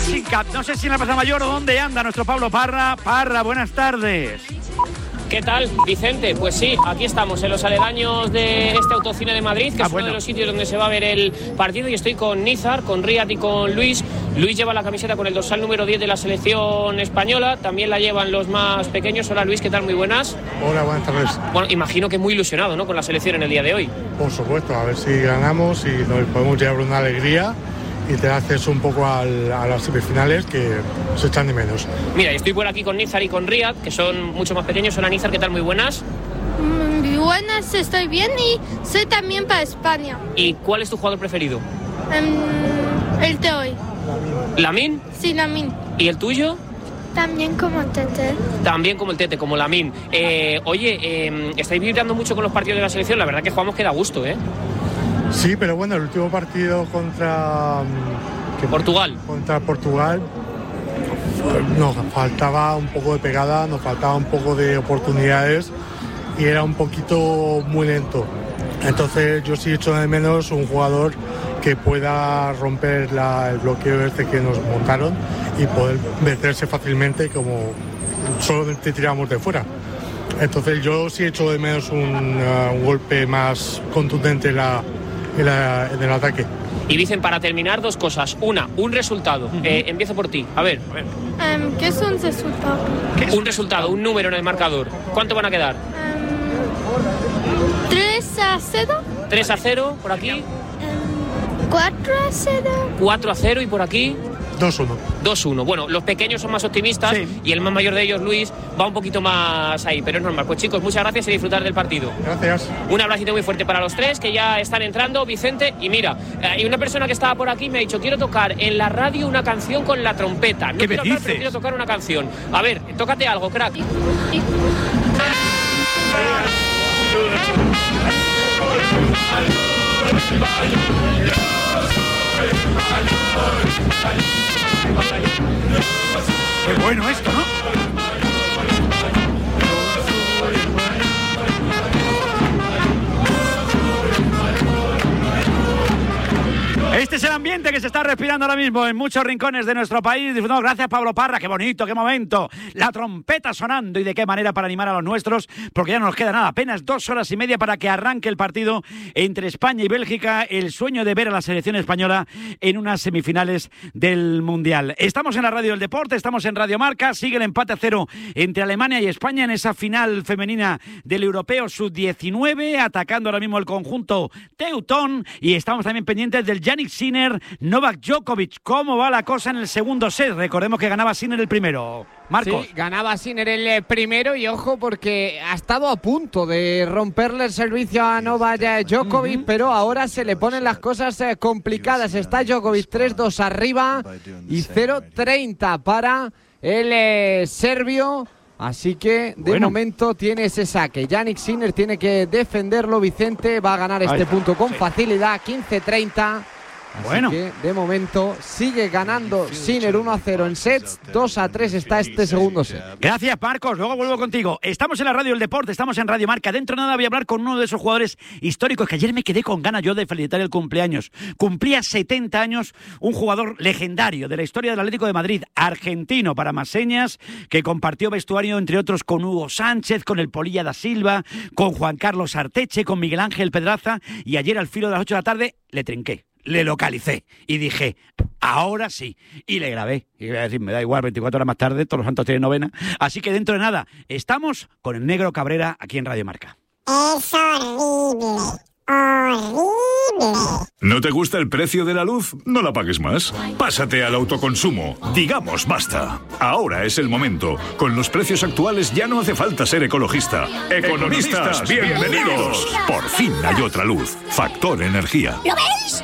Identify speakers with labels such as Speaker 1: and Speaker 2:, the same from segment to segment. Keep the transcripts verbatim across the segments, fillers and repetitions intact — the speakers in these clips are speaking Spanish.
Speaker 1: Racing Cup. No sé si en la Plaza Mayor o dónde anda nuestro Pablo Parra. Parra, buenas tardes.
Speaker 2: ¿Qué tal, Vicente? Pues sí, aquí estamos en los aledaños de este Autocine de Madrid, que ah, es bueno. uno de los sitios donde se va a ver el partido, y estoy con Nízar, con Riyad y con Luis. Luis lleva la camiseta con el dorsal número diez de la selección española, también la llevan los más pequeños. Hola Luis, ¿qué tal? Muy buenas.
Speaker 3: Hola, buenas tardes.
Speaker 2: Bueno, imagino que muy ilusionado, ¿no?, con la selección en el día de hoy.
Speaker 3: Por supuesto, a ver si ganamos y nos podemos llevar una alegría y te haces un poco al, a las semifinales, que se echan de menos.
Speaker 2: Mira, estoy por aquí con Nízar y con Riyad, que son mucho más pequeños. Hola Nízar, ¿qué tal? Muy buenas.
Speaker 4: Muy buenas, estoy bien y soy también para España.
Speaker 2: ¿Y cuál es tu jugador preferido?
Speaker 4: Um, el de hoy.
Speaker 2: ¿Lamine?
Speaker 4: Sí, Lamine.
Speaker 2: ¿Y el tuyo?
Speaker 4: También como el Tete.
Speaker 2: También como el Tete, como Lamine. Eh, oye, eh, estáis vibrando mucho con los partidos de la selección. La verdad que jugamos que da gusto, ¿eh?
Speaker 3: Sí, pero bueno, el último partido contra
Speaker 2: que, Portugal.
Speaker 3: Contra Portugal nos faltaba un poco de pegada, nos faltaba un poco de oportunidades y era un poquito muy lento. Entonces yo sí echo de menos un jugador que pueda romper la, el bloqueo este que nos montaron y poder meterse fácilmente, como solamente tiramos de fuera. Entonces yo sí echo de menos un, uh, un golpe más contundente en la En, la, en el ataque.
Speaker 2: Y dicen, para terminar, dos cosas. Una, un resultado. Uh-huh. eh, empiezo por ti. A ver. A ver.
Speaker 4: Um, ¿Qué es un resultado?
Speaker 2: ¿Qué es un resultado? Un número en el marcador. ¿Cuánto van a quedar?
Speaker 4: Um, ¿tres a cero?
Speaker 2: ¿tres a cero por aquí?
Speaker 4: Um, ¿cuatro a cero?
Speaker 2: ¿cuatro a cero y por aquí?
Speaker 3: dos uno.
Speaker 2: dos uno. Bueno, los pequeños son más optimistas, sí, y el más mayor de ellos, Luis, va un poquito más ahí, pero es normal. Pues chicos, muchas gracias y disfrutar del partido.
Speaker 3: Gracias.
Speaker 2: Un abracito muy fuerte para los tres que ya están entrando, Vicente. Y mira, hay una persona que estaba por aquí me ha dicho, quiero tocar en la radio una canción con la trompeta. No
Speaker 1: ¿Qué
Speaker 2: quiero
Speaker 1: me
Speaker 2: hablar,
Speaker 1: dices?
Speaker 2: pero quiero tocar una canción. A ver, tócate algo, crack.
Speaker 4: Y, y...
Speaker 1: Qué bueno esto, ¿no? Este es el ambiente que se está respirando ahora mismo en muchos rincones de nuestro país. Disfrutamos. Gracias, Pablo Parra. Qué bonito, qué momento. La trompeta sonando, y de qué manera para animar a los nuestros, porque ya no nos queda nada. Apenas dos horas y media para que arranque el partido entre España y Bélgica. El sueño de ver a la selección española en unas semifinales del Mundial. Estamos en la Radio del Deporte, estamos en Radio Marca. Sigue el empate a cero entre Alemania y España en esa final femenina del Europeo sub diecinueve. Atacando ahora mismo el conjunto teutón. Y estamos también pendientes del Jannik Sinner, Novak Djokovic. ¿Cómo va la cosa en el segundo set? Recordemos que ganaba Sinner el primero. Marcos.
Speaker 5: Sí, ganaba Sinner el primero, y ojo porque ha estado a punto de romperle el servicio a Novak Djokovic, uh-huh. pero ahora se le ponen las cosas complicadas. Está Djokovic tres dos arriba y cero treinta para el eh, serbio. Así que, de bueno. momento, tiene ese saque. Jannik Sinner tiene que defenderlo, Vicente. Va a ganar este Ay, punto con sí. facilidad, quince treinta. Así bueno. que, de momento, sigue ganando Sinner uno a cero en sets. dos a tres está este segundo set.
Speaker 1: Gracias, Marcos. Luego vuelvo contigo. Estamos en la Radio del Deporte, estamos en Radio Marca. Dentro de nada voy a hablar con uno de esos jugadores históricos que ayer me quedé con ganas yo de felicitar el cumpleaños. Cumplía setenta años, un jugador legendario de la historia del Atlético de Madrid, argentino para más señas, que compartió vestuario, entre otros, con Hugo Sánchez, con el Polilla da Silva, con Juan Carlos Arteche, con Miguel Ángel Pedraza, y ayer al filo de las ocho de la tarde le trinqué. Le localicé y dije, ahora sí. Y le grabé. Y voy a decir, me da igual, veinticuatro horas más tarde, todos los santos tienen novena. Así que dentro de nada, estamos con el Negro Cabrera aquí en Radio Marca.
Speaker 6: Es horrible. Horrible.
Speaker 7: ¿No te gusta el precio de la luz? No la pagues más. Pásate al autoconsumo. Digamos basta. Ahora es el momento. Con los precios actuales ya no hace falta ser ecologista. Economistas, bienvenidos. Por fin hay otra luz. Factor Energía.
Speaker 6: ¿Lo veis?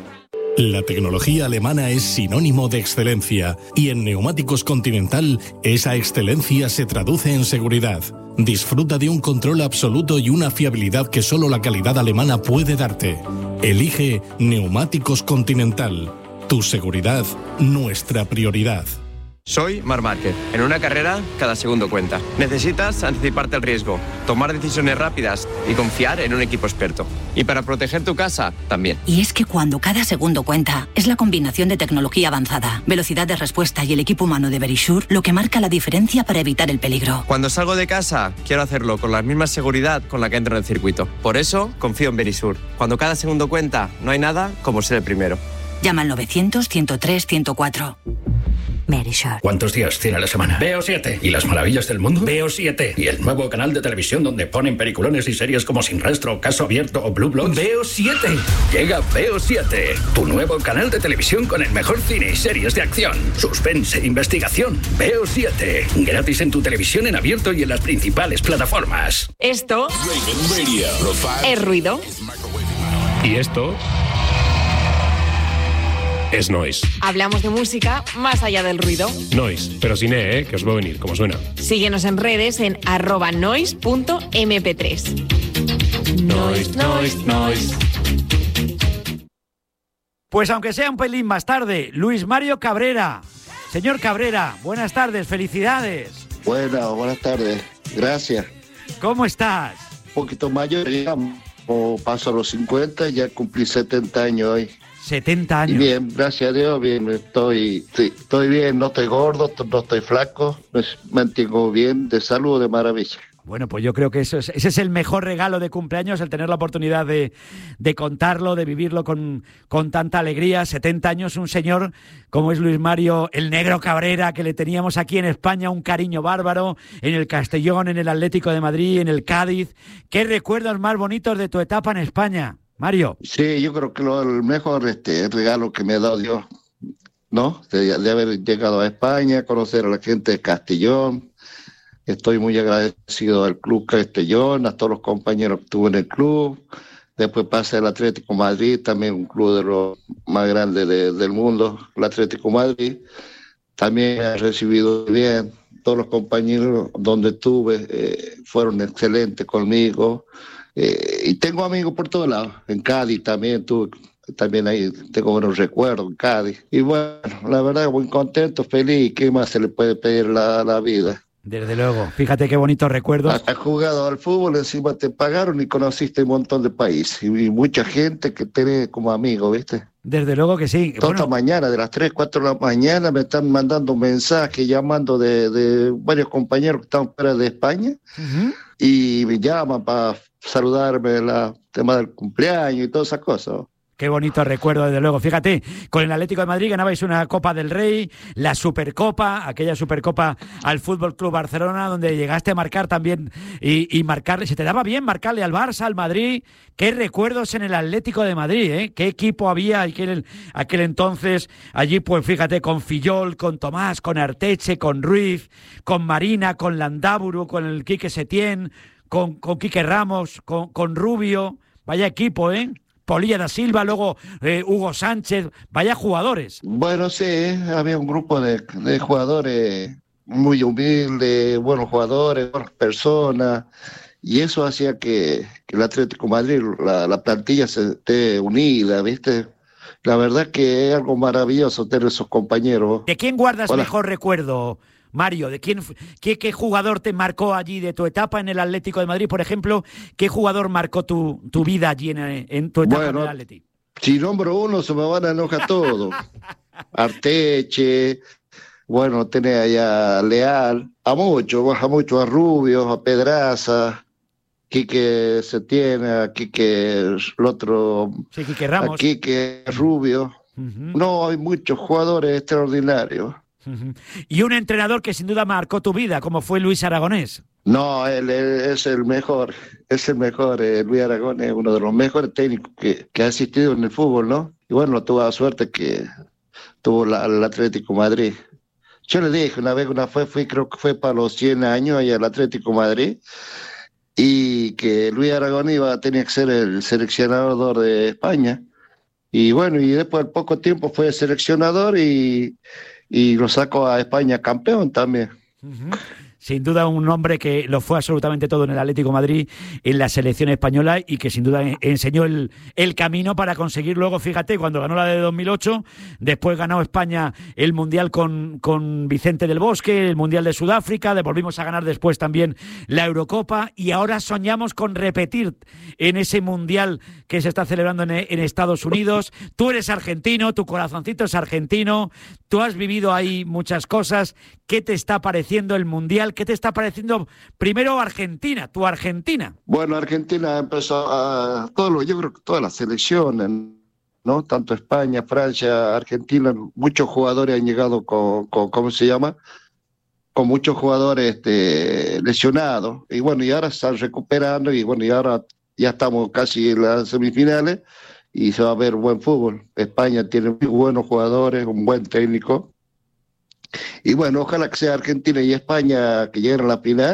Speaker 8: La tecnología alemana es sinónimo de excelencia, y en Neumáticos Continental esa excelencia se traduce en seguridad. Disfruta de un control absoluto y una fiabilidad que solo la calidad alemana puede darte. Elige Neumáticos Continental. Tu seguridad, nuestra prioridad.
Speaker 9: Soy Marc Márquez. En una carrera, cada segundo cuenta. Necesitas anticiparte al riesgo, tomar decisiones rápidas y confiar en un equipo experto. Y para proteger tu casa, también.
Speaker 10: Y es que cuando cada segundo cuenta, es la combinación de tecnología avanzada, velocidad de respuesta y el equipo humano de Verisure lo que marca la diferencia para evitar el peligro.
Speaker 9: Cuando salgo de casa, quiero hacerlo con la misma seguridad con la que entro en el circuito. Por eso, confío en Verisure. Cuando cada segundo cuenta, no hay nada como ser el primero.
Speaker 10: Llama al novecientos, ciento tres, ciento cuatro. Verisure.
Speaker 11: ¿Cuántos días tiene la semana? Veo siete. ¿Y las maravillas del mundo? Veo siete. ¿Y el nuevo canal de televisión donde ponen peliculones y series como Sin Rastro, Caso Abierto o Blue Bloods? Veo siete. Llega Veo siete. Tu nuevo canal de televisión con el mejor cine y series de acción, suspense e investigación. Veo siete. Gratis en tu televisión en abierto y en las principales plataformas.
Speaker 12: Esto es ruido.
Speaker 13: Y esto es noise.
Speaker 12: Hablamos de música más allá del ruido.
Speaker 13: Noise, pero sin E, ¿eh? Que os voy a venir, como suena.
Speaker 12: Síguenos en redes en arroba noise punto eme pe tres.
Speaker 1: Noise, noise, noise. Pues aunque sea un pelín más tarde, Luis Mario Cabrera. Señor Cabrera, buenas tardes, felicidades.
Speaker 14: Buenas, buenas tardes, gracias.
Speaker 1: ¿Cómo estás?
Speaker 14: Un poquito mayor, digamos, o paso a los cincuenta, ya cumplí setenta años hoy.
Speaker 1: setenta años.
Speaker 14: Y bien, gracias a Dios, bien, estoy, sí, estoy bien, no estoy gordo, no estoy flaco, me mantengo bien, de salud, de maravilla.
Speaker 1: Bueno, pues yo creo que eso es, ese es el mejor regalo de cumpleaños, el tener la oportunidad de, de contarlo, de vivirlo con, con tanta alegría. setenta años, un señor como es Luis Mario, el Negro Cabrera, que le teníamos aquí en España un cariño bárbaro, en el Castellón, en el Atlético de Madrid, en el Cádiz. ¿Qué recuerdos más bonitos de tu etapa en España, Mario?
Speaker 14: Sí, yo creo que lo, el mejor este, regalo que me ha dado Dios, ¿no? De, de haber llegado a España, conocer a la gente de Castellón. Estoy muy agradecido al Club Castellón, a todos los compañeros que tuve en el club. Después pasé al Atlético Madrid, también un club de los más grandes de, del mundo, el Atlético Madrid. También he recibido bien. Todos los compañeros donde estuve eh, fueron excelentes conmigo. Eh, y tengo amigos por todos lados. En Cádiz también tuve, también ahí tengo buenos recuerdos en Cádiz. Y bueno, la verdad, muy contento, feliz. ¿Qué más se le puede pedir a la, la vida?
Speaker 1: Desde luego, fíjate qué bonitos recuerdos.
Speaker 14: Has jugado al fútbol, encima te pagaron y conociste un montón de países y, y mucha gente que tenés como amigo, ¿viste?
Speaker 1: Desde luego que sí.
Speaker 14: Toda esta mañana, de las tres, cuatro de la mañana, me están mandando mensajes, llamando de, de varios compañeros que están fuera de España, uh-huh. y me llaman para saludarme, el tema del cumpleaños y todas esas cosas.
Speaker 1: Qué bonito recuerdo, desde luego. Fíjate, con el Atlético de Madrid ganabais una Copa del Rey, la Supercopa, aquella Supercopa al Fútbol Club Barcelona, donde llegaste a marcar también y, y marcarle. Se te daba bien marcarle al Barça, al Madrid. Qué recuerdos en el Atlético de Madrid, ¿eh? Qué equipo había aquel, aquel entonces. Allí, pues fíjate, con Fillol, con Tomás, con Arteche, con Ruiz, con Marina, con Landaburu, con el Quique Setién, con, con Quique Ramos, con, con Rubio. Vaya equipo, ¿eh? Polilla da Silva, luego eh, Hugo Sánchez, vaya jugadores.
Speaker 14: Bueno, sí, había un grupo de, de jugadores muy humildes, buenos jugadores, buenas personas, y eso hacía que, que el Atlético de Madrid, la, la plantilla se esté unida, ¿viste? La verdad que es algo maravilloso tener esos compañeros.
Speaker 1: ¿De quién guardas
Speaker 14: Hola.
Speaker 1: mejor recuerdo, Mario? ¿De quién, qué, qué jugador te marcó allí de tu etapa en el Atlético de Madrid, por ejemplo? ¿Qué jugador marcó tu, tu vida allí en, en tu etapa
Speaker 14: bueno,
Speaker 1: en el Atlético?
Speaker 14: Si nombro uno se me van a enojar todos. Arteche, bueno, tenés allá a Leal, a muchos, a muchos, a Rubio, a Pedraza, Quique Setién, a Quique, el otro,
Speaker 1: sí, Quique Ramos.
Speaker 14: A Quique Rubio. Uh-huh. No, hay muchos jugadores extraordinarios.
Speaker 1: Uh-huh. Y un entrenador que sin duda marcó tu vida, como fue Luis Aragonés.
Speaker 14: No, él, él es el mejor, es el mejor. Eh, Luis Aragonés es uno de los mejores técnicos que, que ha asistido en el fútbol, ¿no? Y bueno, tuvo la suerte que tuvo la, el Atlético Madrid. Yo le dije una vez, una fue, fui, creo que fue para los cien años allá al Atlético Madrid, y que Luis Aragonés iba a tener que ser el seleccionador de España. Y bueno, y después al poco tiempo fue seleccionador y... y lo sacó a España campeón también.
Speaker 1: Uh-huh. sin duda un hombre que lo fue absolutamente todo en el Atlético de Madrid, en la selección española, y que sin duda enseñó el, el camino para conseguir luego, fíjate, cuando ganó la de dos mil ocho, después ganó España el Mundial con, con Vicente del Bosque, el Mundial de Sudáfrica, volvimos a ganar después también la Eurocopa, y ahora soñamos con repetir en ese Mundial que se está celebrando en, en Estados Unidos. Tú eres argentino, tu corazoncito es argentino, tú has vivido ahí muchas cosas. ¿Qué te está pareciendo el Mundial? ¿Qué te está pareciendo primero Argentina, tu Argentina?
Speaker 14: Bueno, Argentina empezó a todo lo, yo creo que todas las selecciones, ¿no? Tanto España, Francia, Argentina, muchos jugadores han llegado con, con ¿cómo se llama? Con muchos jugadores este, lesionados, y bueno, y ahora están recuperando, y bueno, y ahora ya estamos casi en las semifinales, y se va a ver buen fútbol. España tiene muy buenos jugadores, un buen técnico, y bueno, ojalá que sea Argentina y España que lleguen a la final,